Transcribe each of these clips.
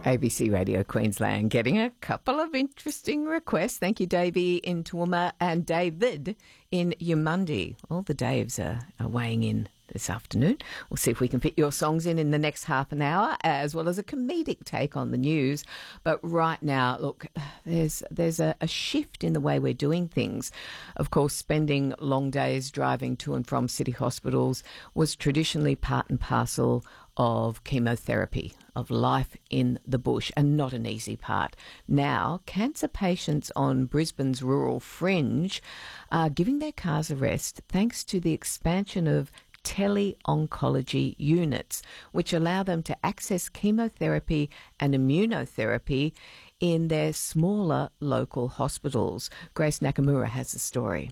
ABC Radio Queensland getting a couple of interesting requests. Thank you, Davey in Toowoomba and David in Yamundi. All the Daves are weighing in this afternoon. We'll see if we can fit your songs in the next half an hour, as well as a comedic take on the news. But right now, look, there's a shift in the way we're doing things. Of course, spending long days driving to and from city hospitals was traditionally part and parcel of chemotherapy, of life in the bush, and not an easy part. Now, cancer patients on Brisbane's rural fringe are giving their cars a rest thanks to the expansion of tele-oncology units, which allow them to access chemotherapy and immunotherapy in their smaller local hospitals. Grace Nakamura has the story.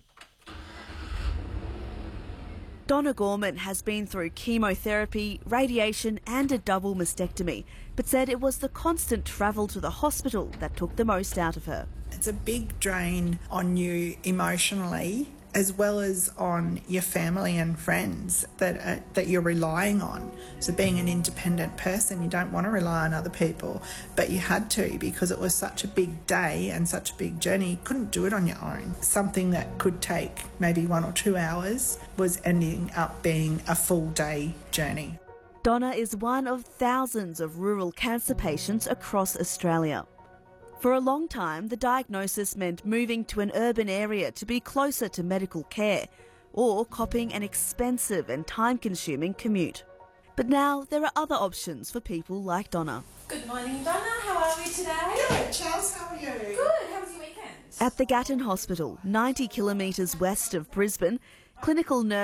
Donna Gorman has been through chemotherapy, radiation and a double mastectomy, but said it was the constant travel to the hospital that took the most out of her. It's a big drain on you emotionally, as well as on your family and friends that you're relying on. So being an independent person, you don't want to rely on other people, but you had to because it was such a big day and such a big journey. You couldn't do it on your own. Something that could take maybe 1 or 2 hours was ending up being a full day journey. Donna is one of thousands of rural cancer patients across Australia. For a long time, the diagnosis meant moving to an urban area to be closer to medical care, or copping an expensive and time-consuming commute. But now there are other options for people like Donna. Good morning, Donna. How are we today? Good, Charles. How are you? Good. How was your weekend? At the Gatton Hospital, 90 kilometres west of Brisbane, clinical nurse